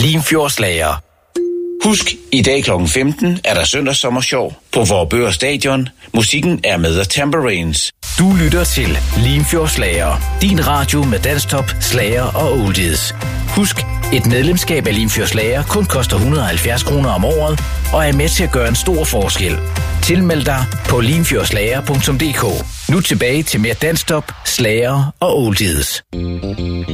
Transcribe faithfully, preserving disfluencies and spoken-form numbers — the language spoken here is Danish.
Limfjordslager. Husk, i dag klokken femten er der søndagssommershow på Vorupør Stadion. Musikken er med The Tambourines. Du lytter til Limfjordslager. Din radio med dansktop, slager og oldies. Husk, et medlemskab af Limfjordslager kun koster et hundrede og halvfjerds kroner om året og er med til at gøre en stor forskel. Tilmeld dig på limfjordslager punktum d k. Nu tilbage til mere dansktop, slager og oldies.